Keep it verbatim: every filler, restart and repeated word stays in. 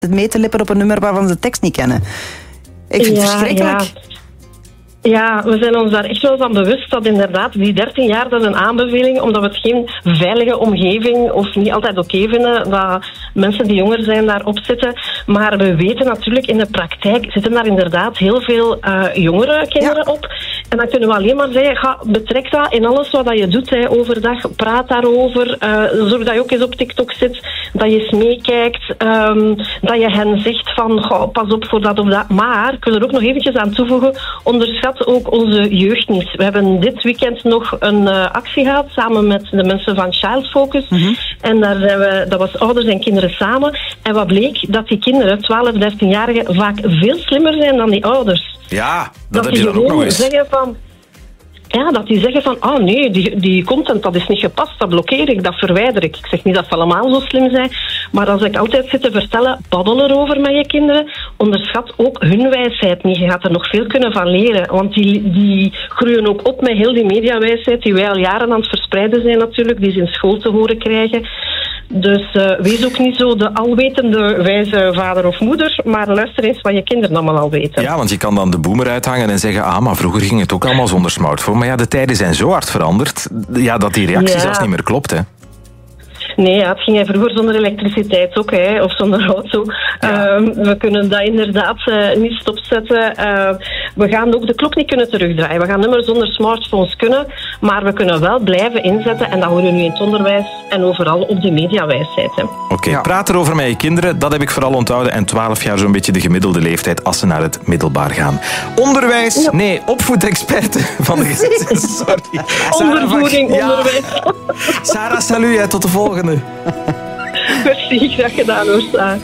mee te lippen op een nummer waarvan ze de tekst niet kennen. Ik vind het Ja, verschrikkelijk. ja. Ja, we zijn ons daar echt wel van bewust dat inderdaad die dertien jaar, dat is een aanbeveling, omdat we het geen veilige omgeving of niet altijd oké vinden dat mensen die jonger zijn daarop zitten. Maar we weten natuurlijk, in de praktijk zitten daar inderdaad heel veel uh, jongere kinderen Ja. op. En dan kunnen we alleen maar zeggen, ga, betrek dat in alles wat je doet hè, overdag. Praat daarover. Uh, zorg dat je ook eens op TikTok zit, dat je eens meekijkt, um, dat je hen zegt van, goh, pas op voor dat of dat. Maar ik wil er ook nog eventjes aan toevoegen, onderschat ook onze jeugd niet. We hebben dit weekend nog een uh, actie gehad samen met de mensen van Child Focus. Mm-hmm. En daar zijn we, dat was ouders en kinderen samen. En wat bleek? Dat die kinderen, twaalf, dertienjarigen, vaak veel slimmer zijn dan die ouders. Ja, dat, dat heb die je dan ook nog eens. Zeggen van, ja, dat die zeggen van, oh nee, die, die content, dat is niet gepast, dat blokkeer ik, dat verwijder ik. Ik zeg niet dat ze allemaal zo slim zijn, maar als ik altijd zit te vertellen, babbel erover met je kinderen, onderschat ook hun wijsheid niet. Je gaat er nog veel kunnen van leren, want die, die groeien ook op met heel die mediawijsheid die wij al jaren aan het verspreiden zijn natuurlijk, die ze in school te horen krijgen. Dus uh, wees ook niet zo de alwetende wijze vader of moeder, maar luister eens wat je kinderen allemaal al weten. Ja, want je kan dan de boomer uithangen en zeggen, ah, maar vroeger ging het ook allemaal zonder smartphone. Maar ja, de tijden zijn zo hard veranderd, ja, dat die reactie Ja. zelfs niet meer klopt, hè. Nee, ja, het ging hij vroeger zonder elektriciteit ook, hè, of zonder auto. Ja. Uh, we kunnen dat inderdaad uh, niet stopzetten. Uh, we gaan ook de klok niet kunnen terugdraaien. We gaan niet meer zonder smartphones kunnen, maar we kunnen wel blijven inzetten. En dat horen we nu in het onderwijs en overal op de mediawijsheid. Oké, okay, ja. Praat erover met je kinderen, dat heb ik vooral onthouden. En twaalf jaar zo'n beetje de gemiddelde leeftijd als ze naar het middelbaar gaan. Onderwijs, ja. nee, opvoedexperte van de gezin. Sorry. Ondervoeding, Sarah, onderwijs. Ja. Sarah, salut, hè, tot de volgende. Merci, graag gedaan hoor, Sarah.